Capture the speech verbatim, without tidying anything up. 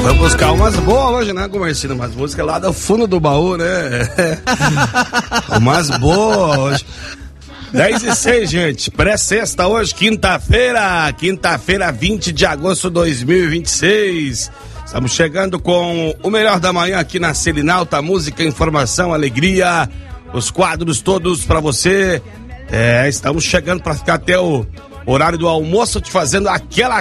Vamos buscar umas boas hoje, né, Comercino? Umas músicas lá do fundo do baú, né? Umas boas hoje. dez e seis, gente. Pré-sexta hoje, quinta-feira. Quinta-feira, vinte de agosto de dois mil e vinte e seis. Estamos chegando com o melhor da manhã aqui na Selinalta. Música, informação, alegria. Os quadros todos pra você. É, estamos chegando pra ficar até o horário do almoço, te fazendo aquela